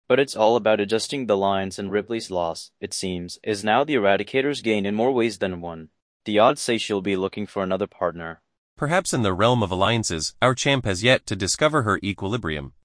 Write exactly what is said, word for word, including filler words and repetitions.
But it's all about adjusting the lines, and Ripley's loss, it seems, is now the Eradicator's gain in more ways than one. The odds say she'll be looking for another partner. Perhaps in the realm of alliances, our champ has yet to discover her equilibrium.